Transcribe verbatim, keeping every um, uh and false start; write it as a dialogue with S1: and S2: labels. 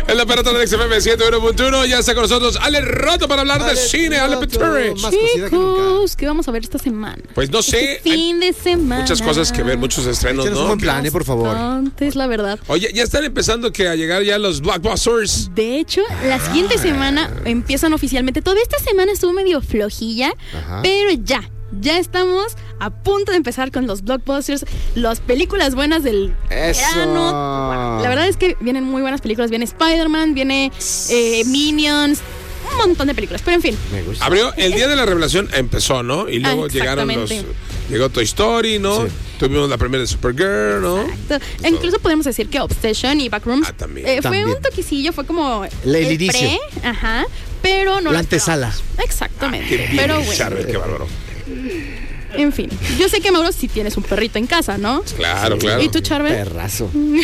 S1: El operador del X F M ciento uno punto uno. Ya está con nosotros Ale Roto para hablar
S2: Ale
S1: de cine. Ale
S2: Roto.
S1: Peture.
S2: Más cocida que nunca.
S3: Chicos, ¿qué vamos a ver esta semana?
S1: Pues no sé.
S3: Este fin de semana.
S1: Muchas cosas que ver, muchos estrenos,
S2: Échanos un
S1: ¿no?
S2: buen plan, eh, por favor.
S3: Antes, la verdad.
S1: Oye, ya están empezando que a llegar ya los blockbusters.
S3: De hecho, la siguiente semana empiezan oficialmente. Toda esta semana estuvo medio flojilla,
S2: Ajá.
S3: pero ya, ya estamos a punto de empezar con los blockbusters, las películas buenas del
S2: Eso.
S3: verano. Wow. La verdad es que vienen muy buenas películas. Viene Spider-Man, viene eh, Minions, un montón de películas. Pero en fin,
S2: Me gusta.
S1: Abrió el día de la revelación, empezó, ¿no? Y luego
S3: Ah,
S1: llegaron los.
S3: exactamente.
S1: Llegó Toy Story, ¿no?
S2: Sí.
S1: Tuvimos la primera de Supergirl, ¿no?
S3: exacto. E incluso podemos decir que Obsession y Backrooms
S1: Ah, también.
S3: eh, fue
S2: También.
S3: un toquecillo, fue como
S2: El inicio.
S3: pre, ajá, pero no
S2: La
S3: lo
S2: antesala.
S3: esperábamos. Exactamente.
S1: Qué bien,
S3: pero bueno,
S1: Charbel, qué bárbaro.
S3: en fin. Yo sé que, Mauro, si tienes un perrito en casa, ¿no?
S1: Claro, claro.
S3: ¿Y tú, Charbel?
S2: Perrazo.